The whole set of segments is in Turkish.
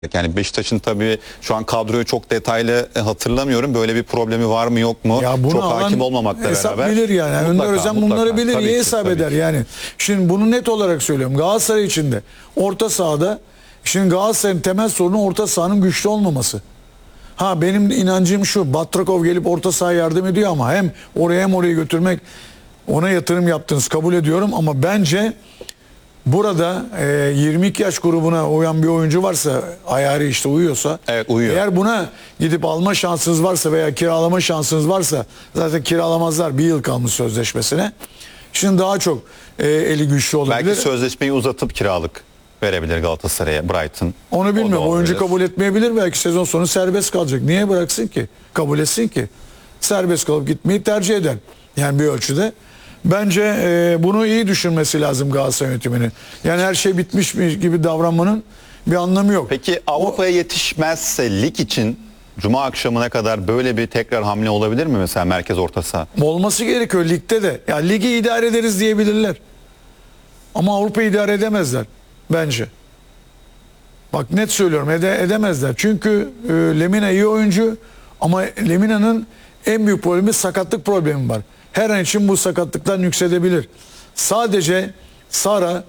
Yani Beşiktaş'ın tabii şu an kadroyu çok detaylı hatırlamıyorum. Böyle bir problemi var mı yok mu? Ya bunu çok hakim olmamakla hesap beraber. bilir yani. Önder Özen bunları bilir. Tabii İyi ki, hesap tabii eder ki. yani. Şimdi bunu net olarak söylüyorum. Galatasaray içinde orta sahada, şimdi Galatasaray'ın temel sorunu orta sahanın güçlü olmaması. Ha, benim inancım şu: Batrakov gelip orta sahaya yardım ediyor ama hem oraya hem oraya götürmek, ona yatırım yaptınız, kabul ediyorum, ama bence burada 22 yaş grubuna uyan bir oyuncu varsa, ayarı işte uyuyorsa, Evet, uyuyor. eğer buna gidip alma şansınız varsa veya kiralama şansınız varsa, zaten kiralamazlar, bir yıl kalmış sözleşmesine. Şimdi daha çok eli güçlü olabilir. Belki sözleşmeyi uzatıp kiralık verebilir Galatasaray'a, Brighton. Onu bilmiyorum. O da Oyuncu olabilir. kabul etmeyebilir. Belki sezon sonu serbest kalacak. Niye bıraksın ki? Kabul etsin ki. Serbest kalıp gitmeyi tercih eder. Yani bir ölçüde. Bence bunu iyi düşünmesi lazım Galatasaray yönetiminin. Yani her şey bitmiş gibi davranmanın bir anlamı yok. Peki Avrupa'ya yetişmezse lig için Cuma akşamına kadar böyle bir tekrar hamle olabilir mi mesela merkez orta saha? Olması gerekiyor ligde de. Ya ligi idare ederiz diyebilirler. Ama Avrupa'yı idare edemezler bence. Bak net söylüyorum, edemezler. Çünkü Lemina iyi oyuncu ama Lemina'nın en büyük problemi sakatlık problemi var. Her an için bu sakatlıktan yükselebilir. Sadece Sara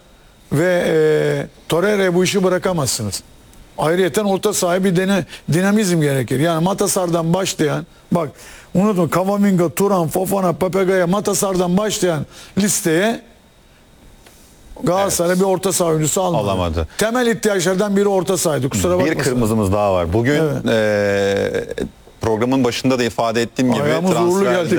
ve Torreira'ya bu işi bırakamazsınız. Ayrıyeten orta sahaya bir dinamizm gerekir. Yani Matasar'dan başlayan, bak unutma, Camavinga, Turan, Fofana, Papegaya, Matasar'dan başlayan listeye Galatasaray bir orta saha oyuncusu alamadı. Temel ihtiyaçlardan biri orta sahaydı. Kusura bakmasın. Bir kırmızımız daha var. Bugün programın başında da ifade ettiğim gibi Ayağımız uğurlu geldik.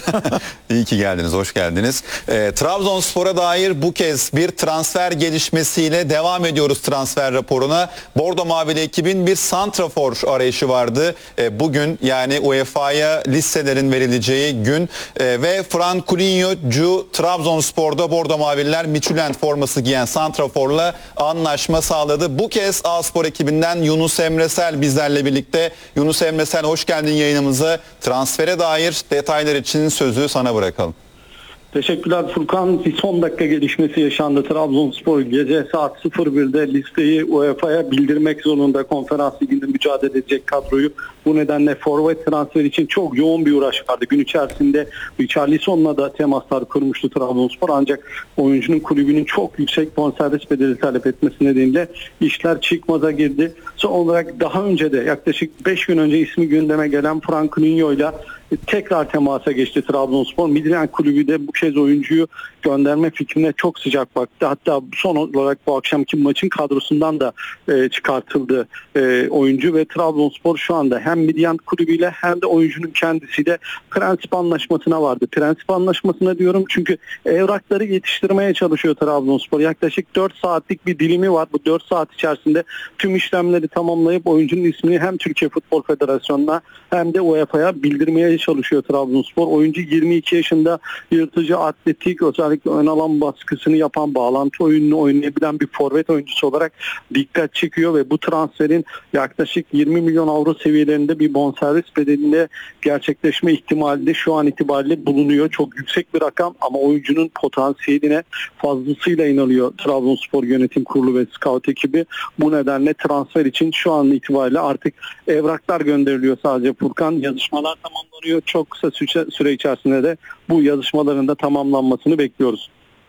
İyi ki geldiniz, hoş geldiniz. Trabzonspor'a dair bu kez bir transfer gelişmesiyle devam ediyoruz transfer raporuna. Bordo Mavili ekibin bir santrafor arayışı vardı. Bugün, yani UEFA'ya listelerin verileceği gün ve Fran Coutinho'cu Trabzonspor'da Bordo Mavililer Midtjylland forması giyen santraforla anlaşma sağladı. Bu kez A-Spor ekibinden Yunus Emresel bizlerle birlikte. Yunus Emresel, hoş geldin yayınımıza. Transfere dair detaylar için sözü sana bırakalım. Teşekkürler Furkan. Bir son dakika gelişmesi yaşandı. Trabzonspor gece saat 01'de listeyi UEFA'ya bildirmek zorunda. Konferans liginde mücadele edecek kadroyu. Bu nedenle forvet transfer için çok yoğun bir uğraş vardı. Gün içerisinde Richarlison'la da temaslar kurmuştu Trabzonspor. Ancak oyuncunun kulübünün çok yüksek bonservis bedeli talep etmesi nedeniyle işler çıkmaza girdi. Son olarak daha önce de yaklaşık 5 gün önce ismi gündeme gelen Fran Coutinho'yla tekrar temasa geçti Trabzonspor. Midtjylland kulübü de bu kez oyuncuyu gönderme fikrine çok sıcak baktı. Hatta son olarak bu akşamki maçın kadrosundan da çıkartıldı oyuncu ve Trabzonspor şu anda hem Midtjylland kulübüyle hem de oyuncunun kendisiyle prensip anlaşmasına vardı. Prensip anlaşmasına diyorum çünkü evrakları yetiştirmeye çalışıyor Trabzonspor. Yaklaşık 4 saatlik bir dilimi var. Bu 4 saat içerisinde tüm işlemleri tamamlayıp oyuncunun ismini hem Türkiye Futbol Federasyonu'na hem de UEFA'ya bildirmeye çalışıyor Trabzonspor. Oyuncu 22 yaşında, yırtıcı, atletik, özellikle ön alan baskısını yapan, bağlantı oyununu oynayabilen bir forvet oyuncusu olarak dikkat çekiyor ve bu transferin yaklaşık 20 milyon avro seviyelerinde bir bonservis bedelinde gerçekleşme ihtimali de şu an itibariyle bulunuyor. Çok yüksek bir rakam ama oyuncunun potansiyeline fazlasıyla inanıyor Trabzonspor Yönetim Kurulu ve scout ekibi. Bu nedenle transfer için şu an itibariyle artık evraklar gönderiliyor sadece Furkan. Yazışmalar tamamlanıyor. Çok kısa süre içerisinde de bu yazışmaların da tamamlanmasını bekliyoruz.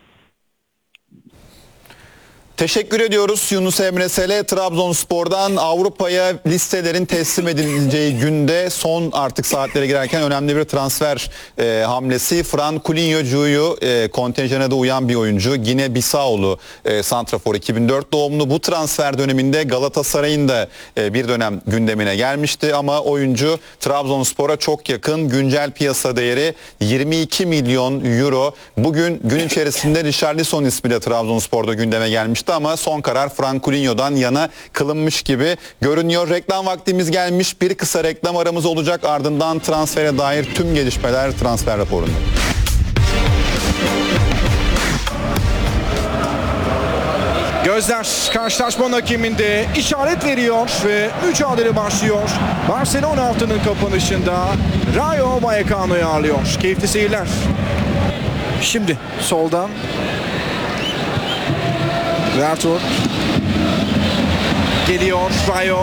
Teşekkür ediyoruz Yunus Emresel'e. Trabzonspor'dan Avrupa'ya listelerin teslim edileceği günde son artık saatlere girerken önemli bir transfer hamlesi. Fran Coutinho'cuyu kontenjana da uyan bir oyuncu. Gine Bissau'lu santrafor, 2004 doğumlu. Bu transfer döneminde Galatasaray'ın da bir dönem gündemine gelmişti ama oyuncu Trabzonspor'a çok yakın. Güncel piyasa değeri 22 milyon euro. Bugün gün içerisinde Richarlison ismi de Trabzonspor'da gündeme gelmişti ama son karar Fran Coutinho'dan yana kılınmış gibi görünüyor. Reklam vaktimiz gelmiş. Bir kısa reklam aramız olacak. Ardından transfere dair tüm gelişmeler transfer raporunda. Gözler karşılaşmanın hakeminde işaret veriyor ve mücadele başlıyor. Barcelona haftanın kapanışında Rayo Vallecano'yu ağırlıyor. Keyifli seyirler. Şimdi soldan Vertonghen Geliyor Rayo.